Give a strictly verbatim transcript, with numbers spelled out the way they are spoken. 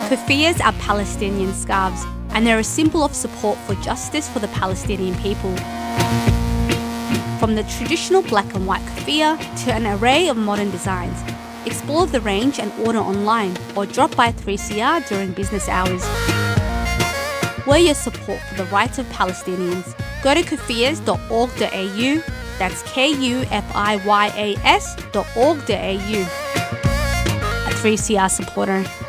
Kufiyas are Palestinian scarves, and they're a symbol of support for justice for the Palestinian people. From the traditional black and white kufiya to an array of modern designs, explore the range and order online or drop by three C R during business hours. Wear your support for the rights of Palestinians. Go to kufiyas dot org dot a u, that's K U F I Y A S dot org dot a u. A three C R supporter.